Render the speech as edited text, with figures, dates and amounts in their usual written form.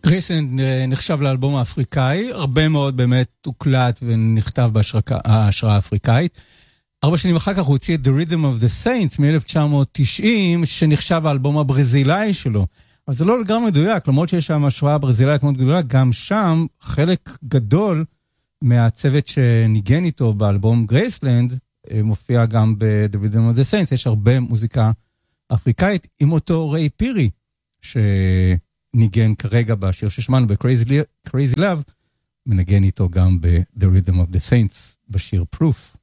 גרייסלנד נחשב לאלבום האפריקאי, הרבה מאוד באמת הוקלט ונכתב בהשראה האפריקאית. 4 שנים אחר כך הוא הוציא את The Rhythm of the Saints מ-1990, שנחשב האלבום הברזילאי שלו. אבל זה לא לגמרי מדויק, למרות שיש שם השראה ברזילאית מאוד גדולה, גם שם חלק גדול מהצוות שניגן איתו באלבום גרייסלנד, מופיע גם ב-The Rhythm of the Saints, יש הרבה מוזיקה אפריקאית, עם אותו ריי פירי, שניגן כרגע בשיר ששמענו ב-Crazy Love, מנגן איתו גם ב-The Rhythm of the Saints, בשיר Proof.